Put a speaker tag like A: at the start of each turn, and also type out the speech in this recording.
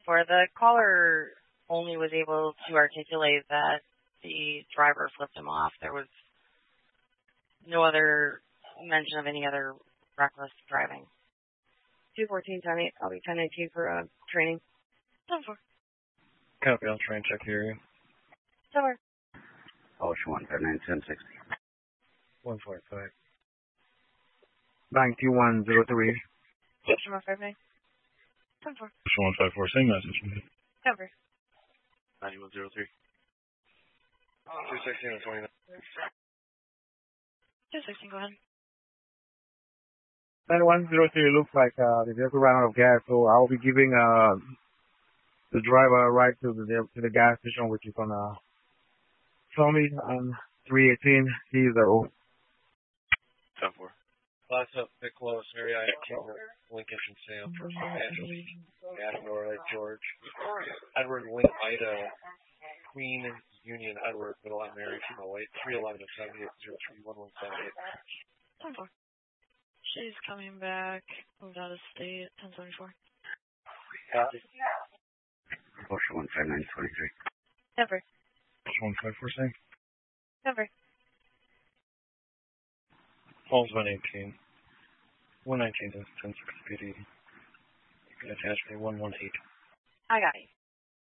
A: 10-4. The caller only was able to articulate that the driver flipped him off. There was no other mention of any other reckless driving. 214, 10-8. I'll be 10-19 for training. 10-4.
B: Copy, I'll try and check the area.
A: 10-4.
C: Ocean 159, 1060.
B: 145.
D: 9103.
A: Ocean 159. 10-4.
B: Ocean 154, same message.
A: 10-4.
B: 9103. 216 and 29.
A: 216, go ahead.
D: 9103, looks like the vehicle ran out of gas, so I'll be giving the driver a ride to the gas station, which is on Tommy on 318 C0.
B: 10-4. Last up, pick close, area I can't Lincoln and Sam for Angeles. Ashmore, Lake George. Edward Link, Ida, Queen, Union, Edward, Middle Line, Mary, Female White, 311 7803 1178.
A: 10-4. She's coming back, moved out of state, 1074.
B: Copy.
C: Ocean 159, 23.
A: 10-4.
B: Ocean 154, same.
A: 10-4.
B: Falls 118. 119 to 1060 PD. You can attach me 118.
A: I got it.